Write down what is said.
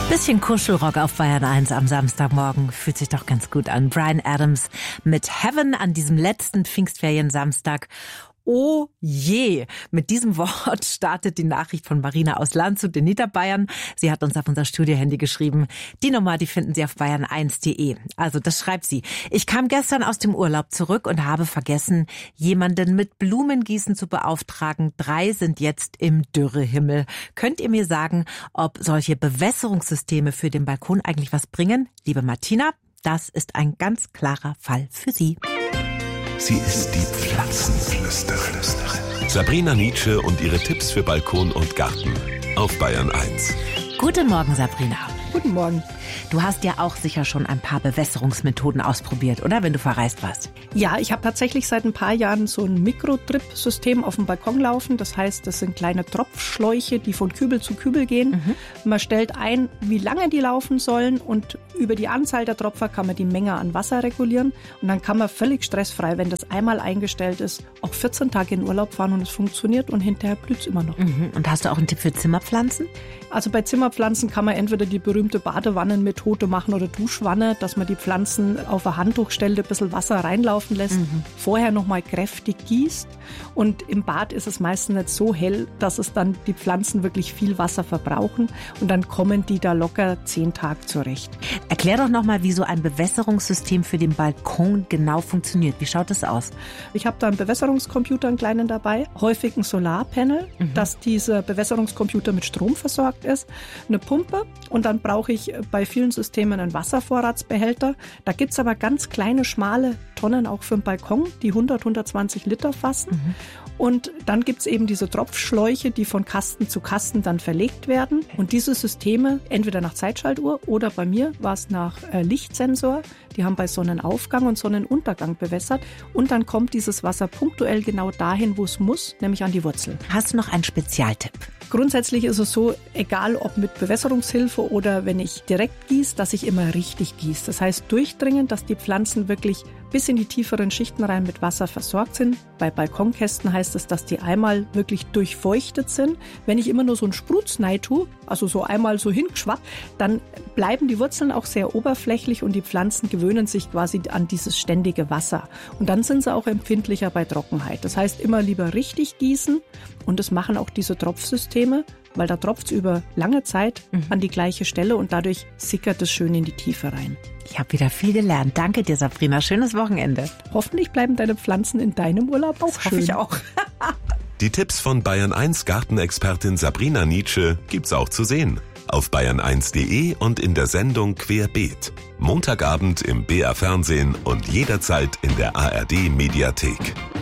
Bisschen Kuschelrock auf Bayern 1 am Samstagmorgen. Fühlt sich doch ganz gut an. Bryan Adams mit Heaven an diesem letzten Pfingstferien-Samstag. Oh je, mit diesem Wort startet die Nachricht von Marina aus Landshut in Niederbayern. Sie hat uns auf unser Studiohandy geschrieben. Die Nummer, die finden Sie auf bayern1.de. Also das schreibt sie. Ich kam gestern aus dem Urlaub zurück und habe vergessen, jemanden mit Blumengießen zu beauftragen. 3 sind jetzt im Dürrehimmel. Könnt ihr mir sagen, ob solche Bewässerungssysteme für den Balkon eigentlich was bringen? Liebe Martina, das ist ein ganz klarer Fall für Sie. Sie ist die Pflanzenflüsterin. Sabrina Nitzsche und ihre Tipps für Balkon und Garten auf Bayern 1. Guten Morgen, Sabrina. Guten Morgen. Du hast ja auch sicher schon ein paar Bewässerungsmethoden ausprobiert, oder? Wenn du verreist warst. Ja, ich habe tatsächlich seit ein paar Jahren so ein Mikro-Drip-System auf dem Balkon laufen. Das heißt, das sind kleine Tropfschläuche, die von Kübel zu Kübel gehen. Man stellt ein, wie lange die laufen sollen, und über die Anzahl der Tropfer kann man die Menge an Wasser regulieren. Und dann kann man völlig stressfrei, wenn das einmal eingestellt ist, auch 14 Tage in Urlaub fahren und es funktioniert und hinterher blüht es immer noch. Und hast du auch einen Tipp für Zimmerpflanzen? Also bei Zimmerpflanzen kann man entweder die berühmte Badewannenmethode machen oder Duschwanne, dass man die Pflanzen auf ein Handtuch stellt, ein bisschen Wasser reinlaufen lässt, vorher nochmal kräftig gießt. Und im Bad ist es meistens nicht so hell, dass es dann die Pflanzen wirklich viel Wasser verbrauchen, und dann kommen die da locker 10 Tage zurecht. Erklär doch nochmal, wie so ein Bewässerungssystem für den Balkon genau funktioniert. Wie schaut das aus? Ich habe da einen Bewässerungscomputer, einen kleinen dabei, häufig ein Solarpanel, dass dieser Bewässerungscomputer mit Strom versorgt ist, eine Pumpe, und dann brauche ich bei vielen Systemen einen Wasservorratsbehälter. Da gibt es aber ganz kleine, schmale Tonnen auch für den Balkon, die 120 Liter fassen. Und dann gibt es eben diese Tropfschläuche, die von Kasten zu Kasten dann verlegt werden. Und diese Systeme, entweder nach Zeitschaltuhr oder bei mir war es nach Lichtsensor, die haben bei Sonnenaufgang und Sonnenuntergang bewässert. Und dann kommt dieses Wasser punktuell genau dahin, wo es muss, nämlich an die Wurzel. Hast du noch einen Spezialtipp? Grundsätzlich ist es so, egal ob mit Bewässerungshilfe oder wenn ich direkt gieße, dass ich immer richtig gieße. Das heißt durchdringend, dass die Pflanzen wirklich bis in die tieferen Schichten rein mit Wasser versorgt sind. Bei Balkonkästen heißt es, dass die einmal wirklich durchfeuchtet sind. Wenn ich immer nur so einen Sprutz rein tue, also so einmal so hingeschwappt, dann bleiben die Wurzeln auch sehr oberflächlich und die Pflanzen gewöhnen sich quasi an dieses ständige Wasser. Und dann sind sie auch empfindlicher bei Trockenheit. Das heißt, immer lieber richtig gießen, und das machen auch diese Tropfsysteme, weil da tropft es über lange Zeit an die gleiche Stelle und dadurch sickert es schön in die Tiefe rein. Ich habe wieder viel gelernt. Danke dir, Sabrina. Schönes Wochenende. Hoffentlich bleiben deine Pflanzen in deinem Urlaub auch schön. Hoffe ich auch. Die Tipps von Bayern 1 Gartenexpertin Sabrina Nitzsche gibt's auch zu sehen auf bayern1.de und in der Sendung Querbeet. Montagabend im BR Fernsehen und jederzeit in der ARD Mediathek.